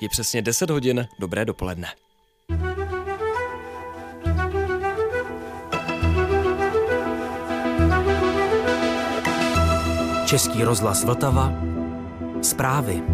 Je přesně 10 hodin, dobré dopoledne. Český rozhlas Vltava. Zprávy.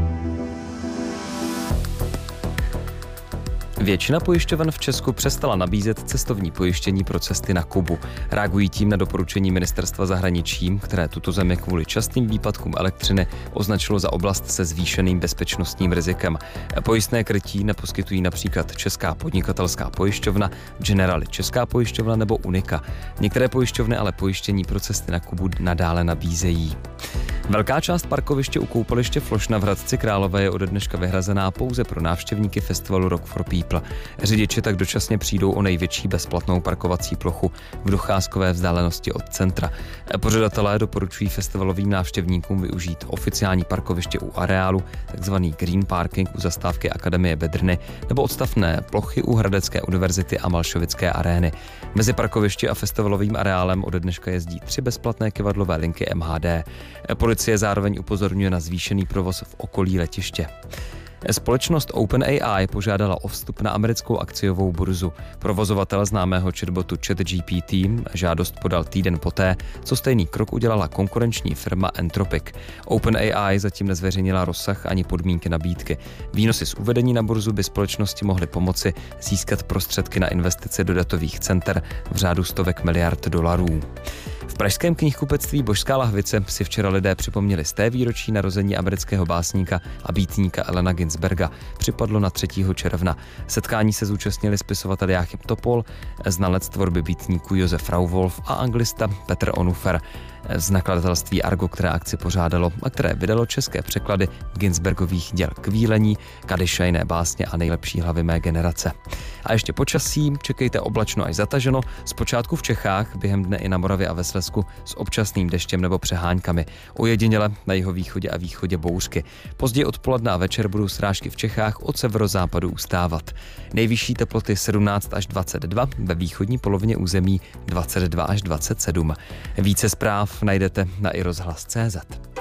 Většina pojišťoven v Česku přestala nabízet cestovní pojištění pro cesty na Kubu. Reagují tím na doporučení Ministerstva zahraničí, které tuto zemi kvůli častým výpadkům elektřiny označilo za oblast se zvýšeným bezpečnostním rizikem. Pojistné krytí neposkytují například Česká podnikatelská pojišťovna, Generali Česká pojišťovna nebo Unica. Některé pojišťovny ale pojištění pro cesty na Kubu nadále nabízejí. Velká část parkoviště u koupaliště Flošna v Hradci Králové je ode dneška vyhrazená pouze pro návštěvníky festivalu Rock for People. Řidiči tak dočasně přijdou o největší bezplatnou parkovací plochu v docházkové vzdálenosti od centra. Pořadatelé doporučují festivalovým návštěvníkům využít oficiální parkoviště u areálu, takzvaný Green Parking u zastávky Akademie Bedrny nebo odstavné plochy u Hradecké univerzity a Malšovické arény. Mezi parkovišti a festivalovým areálem ode dneška jezdí 3 bezplatné kyvadlové linky MHD. Policie zároveň upozorňuje na zvýšený provoz v okolí letiště. Společnost OpenAI požádala o vstup na americkou akciovou burzu. Provozovatel známého chatbotu ChatGPT žádost podal týden poté, co stejný krok udělala konkurenční firma Anthropic. OpenAI zatím nezveřejnila rozsah ani podmínky nabídky. Výnosy z uvedení na burzu by společnosti mohly pomoci získat prostředky na investice do datových center v řádu stovek miliard dolarů. V pražském knihkupectví Božská lahvice si včera lidé připomněli 100. výročí narození amerického básníka a býtníka Allena Ginsberga. Připadlo na 3. června. Setkání se zúčastnili spisovatel Jáchym Topol, znalec tvorby býtníků Josef Rauwolf a anglista Petr Onufer z nakladatelství Argo, které akci pořádalo a které vydalo české překlady Ginsbergových děl Kvílení, Kadyša, jiné básně a nejlepší hlavy mé generace. A ještě počasí, čekejte oblačno až zataženo, zpočátku v Čechách, během dne i na Moravě a ve Slezsku s občasným deštěm nebo přeháňkami. Ojediněle na jihovýchodě a východě bouřky. Později odpoledne a večer budou srážky v Čechách od severozápadu ustávat. Nejvyšší teploty 17 až 22, ve východní polovině území 22 až 27. Více zpráv najdete na iRozhlas.cz.